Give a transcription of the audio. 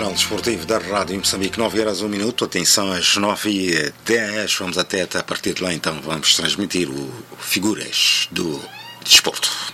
Jornal Desportivo da Rádio Moçambique, 9 horas 1 minuto. Atenção, às 9h10. Vamos até a partir de lá, então, vamos transmitir o Figuras do Desporto.